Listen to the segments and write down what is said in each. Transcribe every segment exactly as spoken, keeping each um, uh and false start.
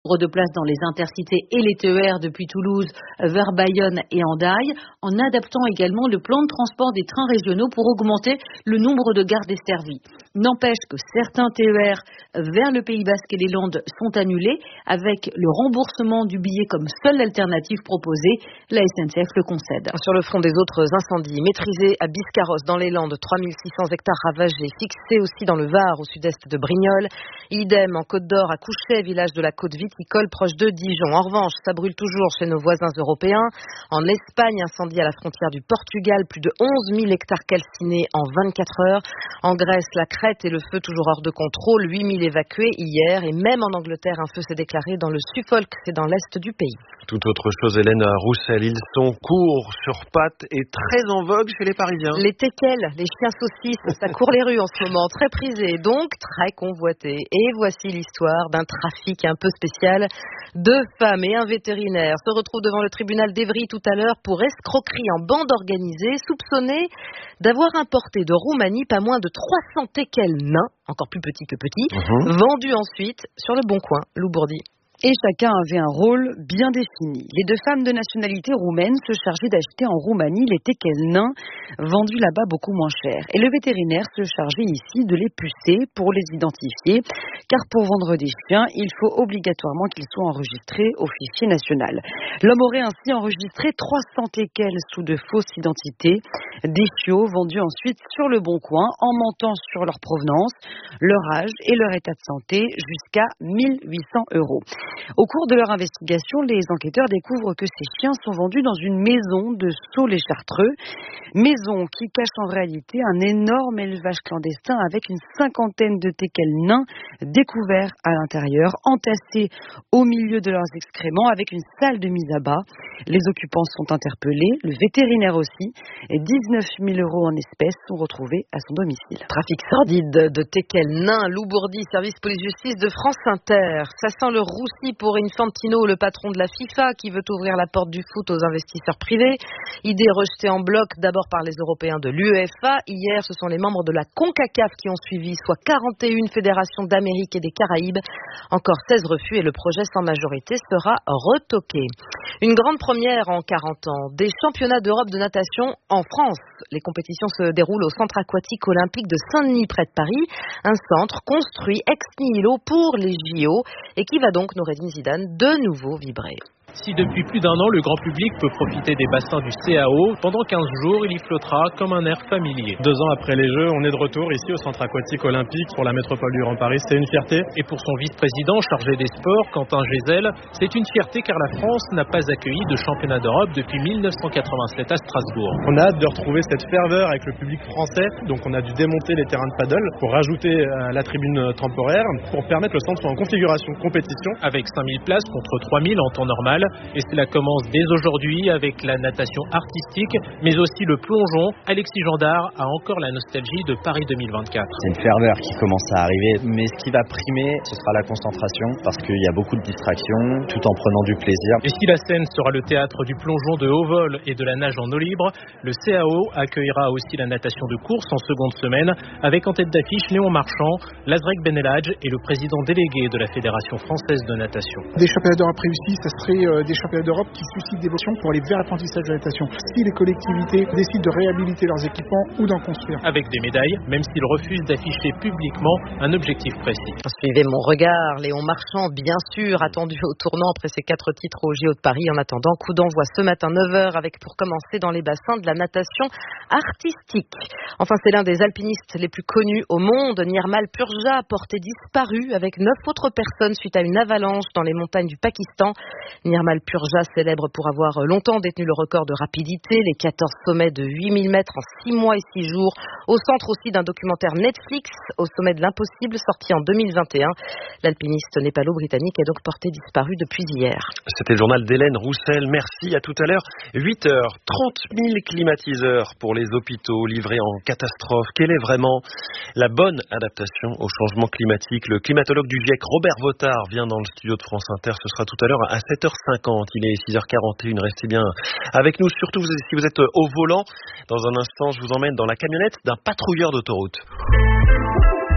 de place dans les intercités et les T E R depuis Toulouse vers Bayonne et Hendaye, en adaptant également le plan de transport des trains régionaux pour augmenter le nombre de gares desservies. N'empêche que certains T E R vers le Pays Basque et les Landes sont annulés, avec le remboursement du billet comme seule alternative proposée. La S N C F le concède. Sur le front des autres incendies, maîtrisés à Biscarrosse dans les Landes, trois mille six cents hectares ravagés, fixés aussi dans le Var au sud-est de Brignoles, idem en Côte d'Or à Couchet, village de la côte viticole proche de Dijon. En revanche, ça brûle toujours chez nos voisins européens. En Espagne, incendie à la frontière du Portugal, plus de onze mille hectares calcinés en vingt-quatre heures. En Grèce, la crête et le feu toujours hors de contrôle, huit mille évacués hier. Et même en Angleterre, un feu s'est déclaré dans le Suffolk, c'est dans l'est du pays. Tout autre chose, Hélène Roussel, ils sont courts, sur pattes et très en vogue chez les Parisiens. Les teckels, les chiens saucisses, ça court les rues en ce moment, très prisés, donc très convoités. Et voici l'histoire d'un trafic un peu spécial. Deux femmes et un vétérinaire se retrouvent devant le tribunal d'Évry tout à l'heure pour escroquerie en bande organisée, soupçonnés d'avoir importé de Roumanie pas moins de trois cents teckels nains, encore plus petits que petits, mmh. vendus ensuite sur le Bon Coin, Loubourdi. Et chacun avait un rôle bien défini. Les deux femmes de nationalité roumaine se chargeaient d'acheter en Roumanie les teckels nains, vendus là-bas beaucoup moins cher. Et le vétérinaire se chargeait ici de les pucer pour les identifier, car pour vendre des chiens, il faut obligatoirement qu'ils soient enregistrés au fichier national. L'homme aurait ainsi enregistré trois cents teckels sous de fausses identités, des chiots vendus ensuite sur le Bon Coin en mentant sur leur provenance, leur âge et leur état de santé jusqu'à mille huit cents euros. Au cours de leur investigation, les enquêteurs découvrent que ces chiens sont vendus dans une maison de Saulx-les-Chartreux, maison qui cache en réalité un énorme élevage clandestin avec une cinquantaine de teckels nains découverts à l'intérieur, entassés au milieu de leurs excréments avec une salle de mise à bas. Les occupants sont interpellés, le vétérinaire aussi, et dix-neuf mille euros en espèces sont retrouvés à son domicile. Trafic sordide de teckels nains, Loubourdi, service police-justice de France Inter. Ça sent le roussi pour Infantino, le patron de la FIFA, qui veut ouvrir la porte du foot aux investisseurs privés. Idée rejetée en bloc d'abord par les Européens de l'UEFA. Hier, ce sont les membres de la CONCACAF qui ont suivi, soit quarante et une fédérations d'Amérique et des Caraïbes. Encore seize refus et le projet sans majorité sera retoqué. Une grande première en quarante ans. Des championnats d'Europe de natation en France. Les compétitions se déroulent au centre aquatique olympique de Saint-Denis près de Paris. Un centre construit ex nihilo pour les J O et qui va donc, Noureddine Zidane, de nouveau vibrer. Si depuis plus d'un an, le grand public peut profiter des bassins du C A O, pendant quinze jours, il y flottera comme un air familier. Deux ans après les Jeux, on est de retour ici au Centre aquatique olympique pour la métropole du Grand Paris. C'est une fierté. Et pour son vice-président chargé des sports, Quentin Gézel, c'est une fierté car la France n'a pas accueilli de championnat d'Europe depuis mille neuf cent quatre-vingt-sept à Strasbourg. On a hâte de retrouver cette ferveur avec le public français. Donc on a dû démonter les terrains de paddle pour rajouter la tribune temporaire pour permettre le centre soit en configuration compétition. Avec cinq mille places contre trois mille en temps normal. Et cela commence dès aujourd'hui avec la natation artistique, mais aussi le plongeon. Alexis Gendard a encore la nostalgie de Paris deux mille vingt-quatre. C'est une ferveur qui commence à arriver, mais ce qui va primer, ce sera la concentration, parce qu'il y a beaucoup de distractions, tout en prenant du plaisir. Et si la Seine sera le théâtre du plongeon de haut vol et de la nage en eau libre, le C A O accueillera aussi la natation de course en seconde semaine, avec en tête d'affiche Léon Marchand, Lazrek Benelhadj et le président délégué de la Fédération française de natation. Des championnats d'Europe réussis, ça serait euh, des championnats d'Europe qui suscitent des vocations pour aller vers l'apprentissage de la natation. Si les collectivités décident de réhabiliter leurs équipements ou d'en construire. Avec des médailles, même s'ils refusent d'afficher publiquement un objectif précis. Suivez mon regard, Léon Marchand, bien sûr, attendu au tournant après ses quatre titres au J O de Paris. En attendant, coup d'envoi ce matin neuf heures avec pour commencer dans les bassins de la natation artistique. Enfin, c'est l'un des alpinistes les plus connus au monde. Nirmal Purja, porté disparu avec neuf autres personnes suite à une avalanche dans les montagnes du Pakistan. Nirmal Purja, célèbre pour avoir longtemps détenu le record de rapidité, les quatorze sommets de huit mille mètres en six mois et six jours, au centre aussi d'un documentaire Netflix, Au sommet de l'impossible, sorti en deux mille vingt et un. L'alpiniste népalo-britannique est donc porté disparu depuis hier. C'était le journal d'Hélène Roussel. Merci, à tout à l'heure. huit heures, trente mille climatiseurs pour les hôpitaux livrés en catastrophe. Quelle est vraiment la bonne adaptation au changement climatique? Le climatologue du GIEC, Robert Votard, vient dans le studio de France Inter. Ce sera tout à l'heure à sept heures cinquante. Il est six heures quarante et une. Restez bien avec nous, surtout si vous êtes au volant. Dans un instant, je vous emmène dans la camionnette d'un patrouilleur d'autoroute.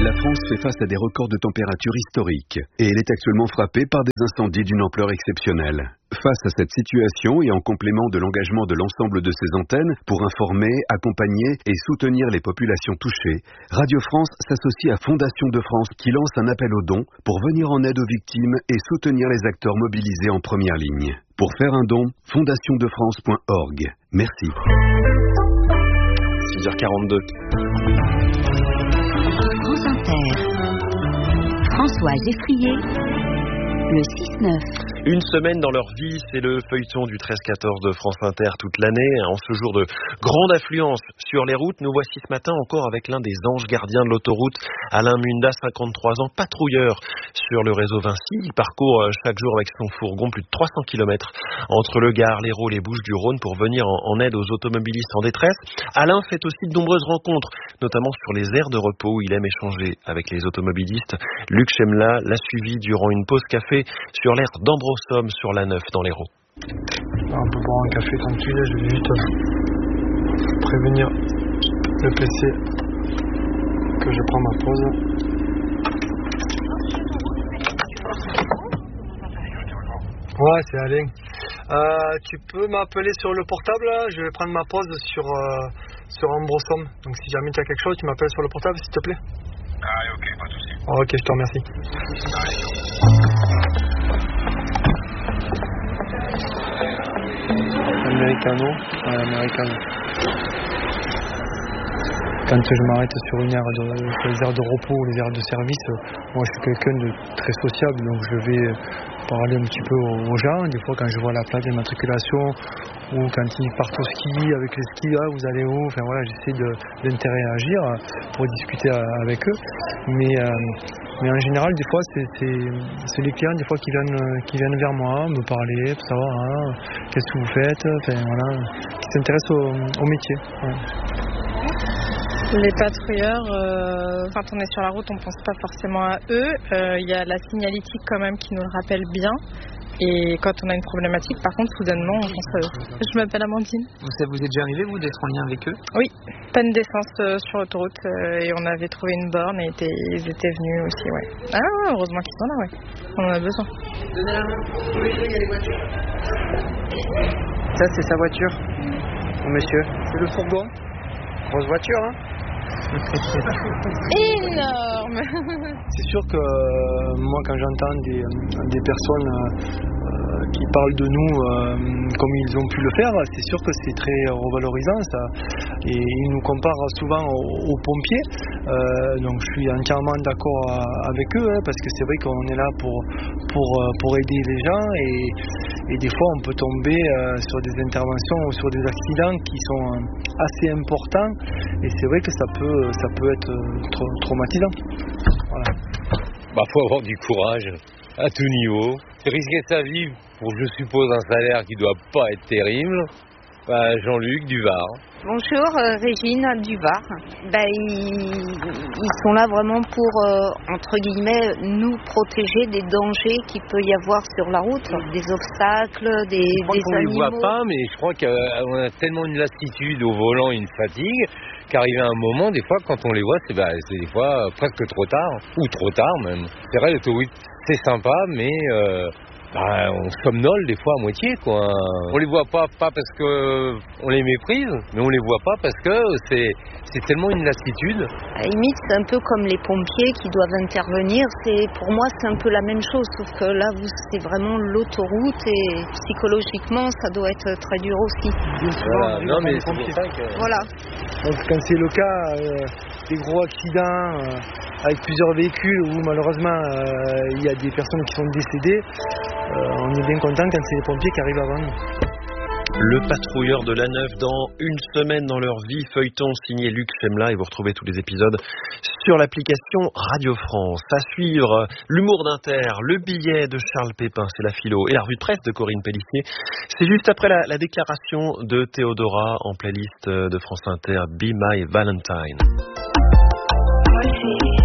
La France fait face à des records de température historiques et elle est actuellement frappée par des incendies d'une ampleur exceptionnelle. Face à cette situation et en complément de l'engagement de l'ensemble de ses antennes pour informer, accompagner et soutenir les populations touchées, Radio France s'associe à Fondation de France qui lance un appel aux dons pour venir en aide aux victimes et soutenir les acteurs mobilisés en première ligne. Pour faire un don, fondation de france point org. Merci. six heures quarante-deux. France Inter. François Geffrier, le six neuf. Une semaine dans leur vie, c'est le feuilleton du treize quatorze de France Inter toute l'année. En ce jour de grande affluence sur les routes, nous voici ce matin encore avec l'un des anges gardiens de l'autoroute, Alain Munda, cinquante-trois ans, patrouilleur sur le réseau Vinci. Il parcourt chaque jour avec son fourgon plus de trois cents kilomètres entre le Gard, l'Hérault, les Bouches-du-Rhône pour venir en aide aux automobilistes en détresse. Alain fait aussi de nombreuses rencontres, notamment sur les aires de repos où il aime échanger avec les automobilistes. Luc Chemla l'a suivi durant une pause café sur l'aire d'Ambrossomme sur la Neuf dans l'Hérault. On peut boire un café tranquille, je vais juste prévenir le P C que je prends ma pause. Ouais, c'est Alain. Euh, tu peux m'appeler sur le portable là? Je vais prendre ma pause sur, euh, sur Ambrossomme. Donc si jamais tu as quelque chose, tu m'appelles sur le portable s'il te plaît. Allez, ok, pas de soucis. Ok, je te remercie. Americano, ouais, Americano. Quand je m'arrête sur une aire de, sur les aires de repos ou les aires de service, moi je suis quelqu'un de très sociable, donc je vais parler un petit peu aux gens. Des fois quand je vois la plaque d'immatriculation ou quand ils partent au ski avec les skis, ah, vous allez où, enfin voilà, j'essaie de, d'interagir pour discuter avec eux. Mais, euh, mais en général, des fois, c'est, c'est, c'est les clients des fois qui viennent, qui viennent vers moi, me parler, pour savoir hein, qu'est-ce que vous faites, enfin, voilà, qui s'intéressent au, au métier. Ouais. Les patrouilleurs, euh, quand on est sur la route, on ne pense pas forcément à eux. Il euh, y a la signalétique quand même qui nous le rappelle bien. Et quand on a une problématique, par contre, soudainement, on pense à eux. Je m'appelle Amandine. Ça vous est déjà arrivé, vous, d'être en lien avec eux? Oui, panne d'essence euh, sur l'autoroute euh, et on avait trouvé une borne et était, ils étaient venus aussi, ouais. Ah, heureusement qu'ils sont là, ouais. On en a besoin. Donnez la main. Oui, il y a les voitures. Ça, c'est sa voiture, monsieur. C'est le fourgon. Grosse voiture, hein? Énorme. C'est sûr que euh, moi quand j'entends des, des personnes euh, qui parlent de nous euh, comme ils ont pu le faire, c'est sûr que c'est très revalorisant ça. Et ils nous comparent souvent aux, aux pompiers, euh, donc je suis entièrement d'accord avec eux hein, parce que c'est vrai qu'on est là pour, pour, pour aider les gens et, et des fois on peut tomber euh, sur des interventions ou sur des accidents qui sont assez importants et c'est vrai que ça peut ça peut être tra- traumatisant. Voilà. Bah, faut avoir du courage à tout niveau. Risquer sa vie pour, je suppose, un salaire qui doit pas être terrible. Bah, Jean-Luc du Var. Bonjour, euh, Régine du Var. Bah, ils, ils sont là vraiment pour, euh, entre guillemets, nous protéger des dangers qu'il peut y avoir sur la route, des obstacles, des, je crois des qu'on animaux. les voit pas, mais je crois qu'on a tellement une lassitude au volant, une fatigue, qu'arrivé à un moment, des fois, quand on les voit, c'est, bah, c'est des fois presque trop tard, ou trop tard même. C'est vrai, l'autoroute, c'est sympa, mais... Euh, Bah, on somnole des fois à moitié, quoi. On les voit pas, pas parce que on les méprise, mais on les voit pas parce que c'est, c'est tellement une lassitude. À la limite, c'est un peu comme les pompiers qui doivent intervenir. C'est, pour moi, c'est un peu la même chose, sauf que là, vous, c'est vraiment l'autoroute et psychologiquement, ça doit être très dur aussi. Voilà. Non, mais c'est pour ça que... Voilà. Donc, quand c'est le cas, euh, des gros accidents euh, avec plusieurs véhicules où malheureusement il euh, y a des personnes qui sont décédées, Euh, on est bien content quand c'est les pompiers qui arrivent avant nous. Le patrouilleur de la Neuf dans Une semaine dans leur vie, feuilleton signé Luc Chemla, et vous retrouvez tous les épisodes sur l'application Radio France. À suivre, l'humour d'Inter, le billet de Charles Pépin, c'est la philo, et la revue de presse de Corinne Pellissier. C'est juste après la, la déclaration de Théodora en playlist de France Inter, Be My Valentine. Voici